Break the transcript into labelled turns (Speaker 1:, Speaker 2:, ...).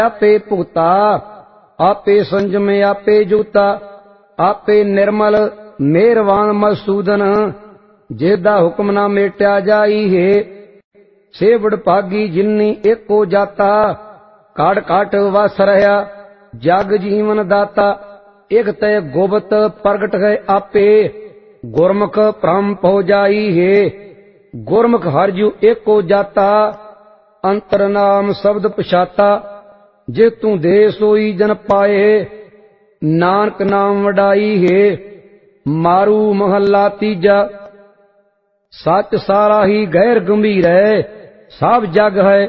Speaker 1: आपे भुगता, आपे संजम आपे जुगता, आपे निर्मल मेहरवान मसूदन, जेदा हुक्म ना मेटिया जाई है। सेवड़ भागी जिन्नी एको जाता, काट काट वस रहा जग जीवन दाता। एक तय गोबत प्रगट है आपे, गुरमुख भ्रम पौ जाई है। गुरमुख हरजू एको जाता, अंतर नाम शब्द पछाता। जे तू दे सोई जन पाए, नानक नाम वडाई है। मारू महला तीजा, सच सारा ही गैर गंभीर है। सब जग है